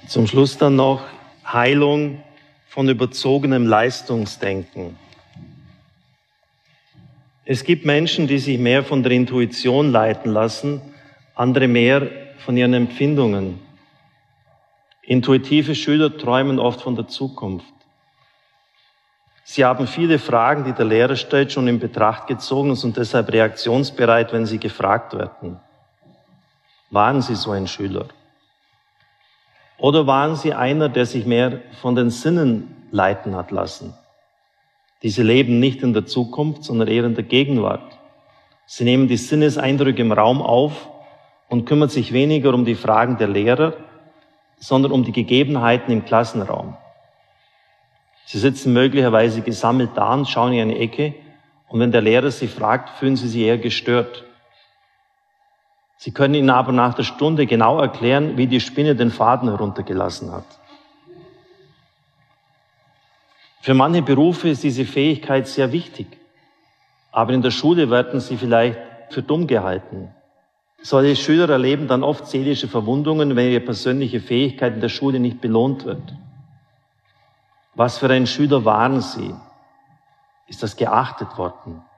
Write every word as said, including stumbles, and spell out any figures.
Zum Schluss dann noch Heilung von überzogenem Leistungsdenken. Es gibt Menschen, die sich mehr von der Intuition leiten lassen, andere mehr von ihren Empfindungen. Intuitive Schüler träumen oft von der Zukunft. Sie haben viele Fragen, die der Lehrer stellt, schon in Betracht gezogen und sind deshalb reaktionsbereit, wenn sie gefragt werden. Waren Sie so ein Schüler? Oder waren Sie einer, der sich mehr von den Sinnen leiten hat lassen? Diese leben nicht in der Zukunft, sondern eher in der Gegenwart. Sie nehmen die Sinneseindrücke im Raum auf und kümmern sich weniger um die Fragen der Lehrer, sondern um die Gegebenheiten im Klassenraum. Sie sitzen möglicherweise gesammelt da und schauen in eine Ecke, und wenn der Lehrer Sie fragt, fühlen Sie sich eher gestört. Sie können Ihnen aber nach der Stunde genau erklären, wie die Spinne den Faden heruntergelassen hat. Für manche Berufe ist diese Fähigkeit sehr wichtig, aber in der Schule werden sie vielleicht für dumm gehalten. Solche Schüler erleben dann oft seelische Verwundungen, wenn ihre persönliche Fähigkeit in der Schule nicht belohnt wird. Was für ein Schüler waren Sie? Ist das geachtet worden?